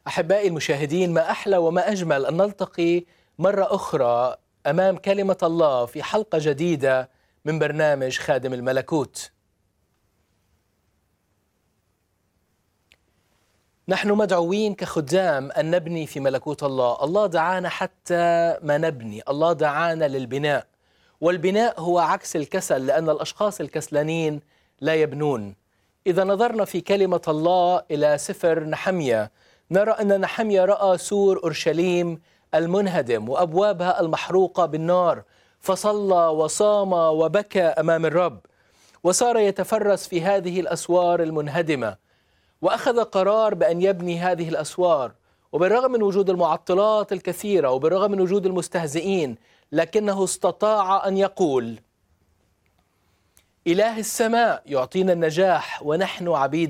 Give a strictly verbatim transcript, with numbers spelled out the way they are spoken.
أحبائي المشاهدين، ما أحلى وما أجمل أن نلتقي مرة أخرى أمام كلمة الله في حلقة جديدة من برنامج خادم الملكوت. نحن مدعوين كخدام أن نبني في ملكوت الله. الله دعانا حتى ما نبني، الله دعانا للبناء، والبناء هو عكس الكسل، لأن الأشخاص الكسلانين لا يبنون. إذا نظرنا في كلمة الله إلى سفر نحمية، نرى أن نحمية رأى سور أورشليم المنهدم وأبوابها المحروقة بالنار، فصلى وصام وبكى أمام الرب، وصار يتفرس في هذه الأسوار المنهدمة، وأخذ قرار بأن يبني هذه الأسوار. وبالرغم من وجود المعطلات الكثيرة وبالرغم من وجود المستهزئين، لكنه استطاع أن يقول: إله السماء يعطينا النجاح ونحن عبيد